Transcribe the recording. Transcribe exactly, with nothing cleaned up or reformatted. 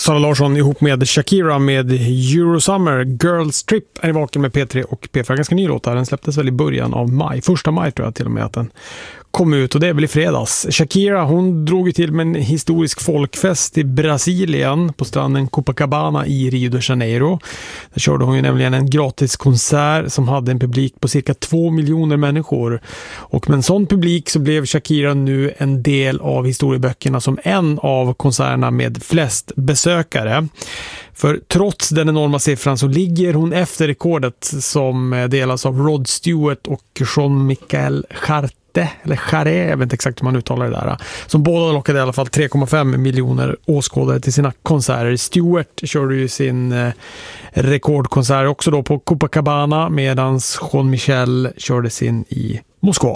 Sara Larsson ihop med Shakira med Eurosummer. Girls Trip är i vaken med P tre och P fyra. Ganska ny låt här. Den släpptes väl i början av maj. Första maj tror jag till och med att den kom ut, och det är väl i fredags. Shakira, hon drog ju till med en historisk folkfest i Brasilien på stranden Copacabana i Rio de Janeiro. Där körde hon ju nämligen en gratis konsert som hade en publik på cirka två miljoner människor. Och med en sån publik så blev Shakira nu en del av historieböckerna som en av konserterna med flest besökare. För trots den enorma siffran så ligger hon efter rekordet som delas av Rod Stewart och Jean-Michel Jarre, eller Jarre, jag vet inte exakt hur man uttalar det där, som båda lockade i alla fall tre komma fem miljoner åskådare till sina konserter. Stewart körde ju sin eh, rekordkonsert också då på Copacabana, medan Jean-Michel körde sin i Moskva.